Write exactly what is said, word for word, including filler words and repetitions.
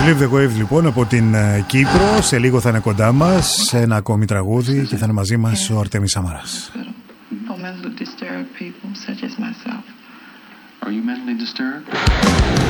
Live the Wave λοιπόν από την Κύπρο. Σε λίγο θα είναι κοντά μας σε ένα ακόμη τραγούδι και θα είναι μαζί μας ο Αρτέμις Σαμαράς. Are you mentally disturbed?